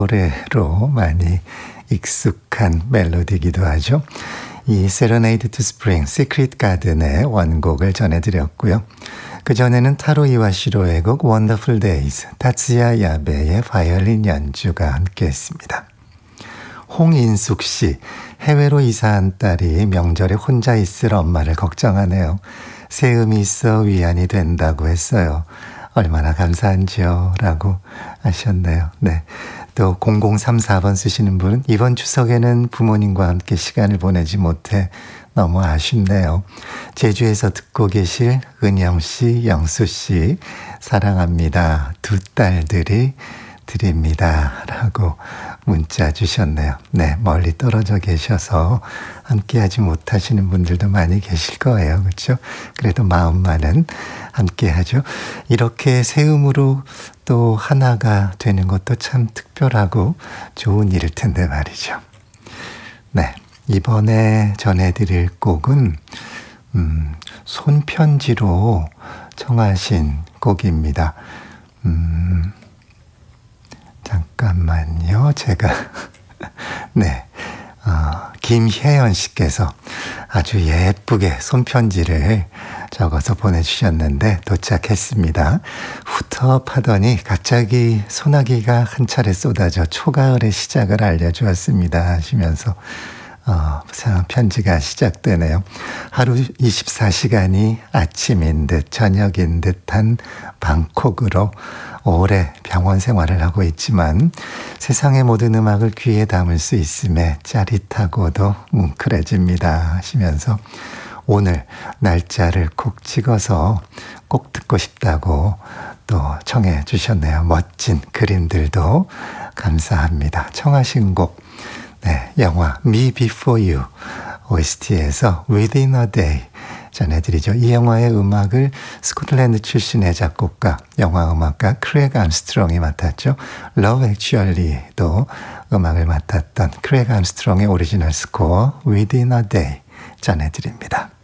노래로 많이 익숙한 멜로디이기도 하죠. 이 Serenade to Spring, Secret Garden의 원곡을 전해드렸고요. 그전에는 타로 이와시로의 곡 Wonderful Days, 타츠야 야베의 바이올린 연주가 함께했습니다. 홍인숙 씨, 해외로 이사한 딸이 명절에 혼자 있을 엄마를 걱정하네요. 세음이 있어 위안이 된다고 했어요. 얼마나 감사한지요? 라고 하셨네요. 네. 또 0034번 쓰시는 분은 이번 추석에는 부모님과 함께 시간을 보내지 못해 너무 아쉽네요. 제주에서 듣고 계실 은영 씨, 영수 씨 사랑합니다. 두 딸들이 드립니다. 라고 문자 주셨네요. 네, 멀리 떨어져 계셔서 함께하지 못하시는 분들도 많이 계실 거예요. 그렇죠? 그래도 마음만은 함께하죠. 이렇게 세음으로 또 하나가 되는 것도 참 특별하고 좋은 일일 텐데 말이죠. 네, 이번에 전해드릴 곡은 손편지로 청하신 곡입니다. 잠깐만요. 제가 네, 김혜연 씨께서 아주 예쁘게 손편지를 적어서 보내주셨는데 도착했습니다. 후텁하더니 갑자기 소나기가 한 차례 쏟아져 초가을의 시작을 알려주었습니다 하시면서 편지가 시작되네요. 하루 24시간이 아침인 듯 저녁인 듯한 방콕으로 오래 병원 생활을 하고 있지만 세상의 모든 음악을 귀에 담을 수 있음에 짜릿하고도 뭉클해집니다 하시면서 오늘 날짜를 콕 찍어서 꼭 듣고 싶다고 또 청해 주셨네요. 멋진 그림들도 감사합니다. 청하신 곡 네, 영화 Me Before You OST에서 Within a Day 전해드리죠. 이 영화의 음악을 스코틀랜드 출신의 작곡가, 영화음악가 크레그 암스트롱이 맡았죠. Love Actually도 음악을 맡았던 크레그 암스트롱의 오리지널 스코어 Within a Day 전해드립니다.